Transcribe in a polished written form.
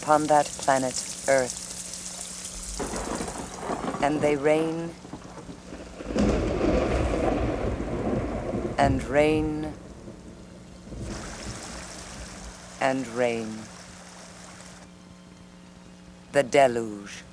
upon that planet Earth, and they reign and reign and reign. The deluge.